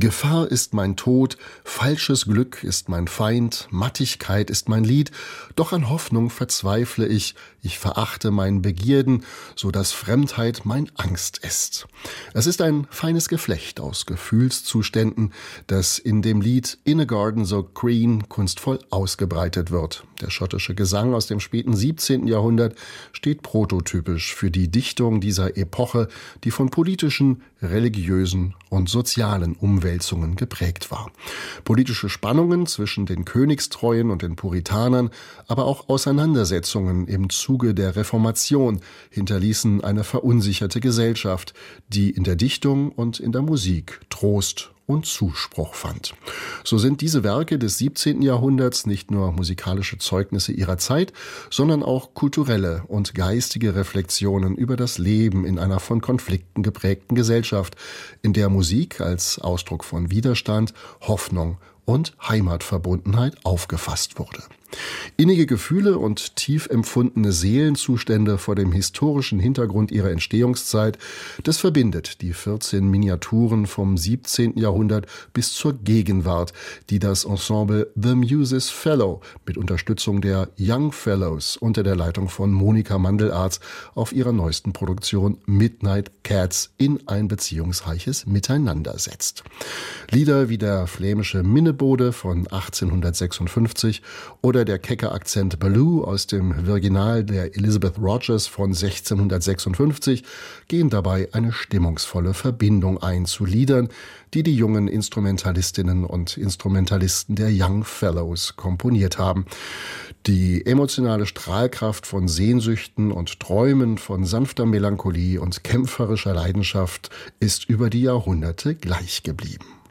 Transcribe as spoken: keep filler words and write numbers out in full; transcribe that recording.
Gefahr ist mein Tod, falsches Glück ist mein Feind, Mattigkeit ist mein Lied, doch an Hoffnung verzweifle ich, ich verachte mein Begierden, so dass Fremdheit mein Angst ist. Es ist ein feines Geflecht aus Gefühlszuständen, das in dem Lied In a Garden so Green kunstvoll ausgebreitet wird. Der schottische Gesang aus dem späten siebzehnten Jahrhundert steht prototypisch für die Dichtung dieser Epoche, die von politischen, religiösen und sozialen Umwälzungen geprägt war. Politische Spannungen zwischen den Königstreuen und den Puritanern, aber auch Auseinandersetzungen im Zuge der Reformation hinterließen eine verunsicherte Gesellschaft, die in der Dichtung und in der Musik Trost und Zuspruch fand. So sind diese Werke des siebzehnten Jahrhunderts nicht nur musikalische Zeugnisse ihrer Zeit, sondern auch kulturelle und geistige Reflexionen über das Leben in einer von Konflikten geprägten Gesellschaft, in der Musik als Ausdruck von Widerstand, Hoffnung und Heimatverbundenheit aufgefasst wurde. Innige Gefühle und tief empfundene Seelenzustände vor dem historischen Hintergrund ihrer Entstehungszeit, das verbindet die vierzehn Miniaturen vom siebzehnten Jahrhundert bis zur Gegenwart, die das Ensemble The Muses Fellow mit Unterstützung der Young Fellows unter der Leitung von Monika Mandelarz auf ihrer neuesten Produktion Midnight Cats in ein beziehungsreiches Miteinander setzt. Lieder wie der flämische Minnebode von achtzehnhundertsechsundfünfzig oder der kecke Akzent Baloo aus dem Virginal der Elizabeth Rogers von sechzehnhundertsechsundfünfzig gehen dabei eine stimmungsvolle Verbindung ein zu Liedern, die die jungen Instrumentalistinnen und Instrumentalisten der Young Fellows komponiert haben. Die emotionale Strahlkraft von Sehnsüchten und Träumen, von sanfter Melancholie und kämpferischer Leidenschaft ist über die Jahrhunderte gleich geblieben.